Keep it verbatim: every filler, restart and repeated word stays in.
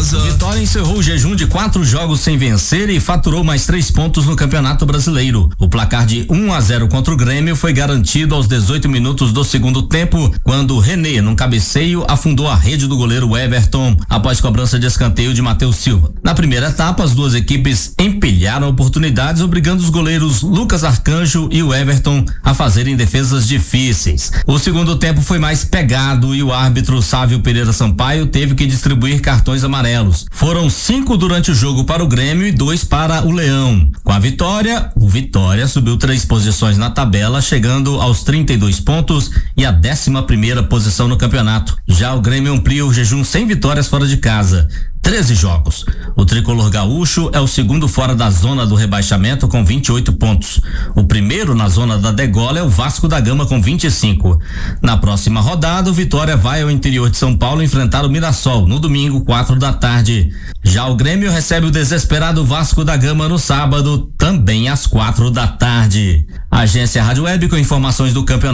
Barbosa. Vitória encerrou o jejum de quatro jogos sem vencer e faturou mais três pontos no Campeonato Brasileiro. O placar de um a zero contra o Grêmio foi garantido aos dezoito minutos do segundo tempo, quando René, num cabeceio, afundou a rede do goleiro Everton, após cobrança de escanteio de Matheus Silva. Na primeira etapa, as duas equipes empilharam oportunidades, obrigando os goleiros Lucas Arcanjo e o Everton a fazerem defesas difíceis. O segundo tempo foi mais pegado e o árbitro Sávio Pereira Sampaio teve que distribuir cartões amarelos. Foram cinco durante o jogo para o Grêmio e dois para o Leão. Com a vitória, o Vitória subiu três posições na tabela, chegando aos trinta e dois pontos e a décima primeira posição no campeonato. Já o Grêmio amplia o jejum sem vitórias fora de casa. treze jogos. O tricolor gaúcho é o segundo fora da zona do rebaixamento com vinte e oito pontos. O primeiro na zona da degola é o Vasco da Gama com vinte e cinco. Na próxima rodada, o Vitória vai ao interior de São Paulo enfrentar o Mirassol no domingo, quatro da tarde. Já o Grêmio recebe o desesperado Vasco da Gama no sábado, também às quatro da tarde. Agência Rádio Web com informações do campeonato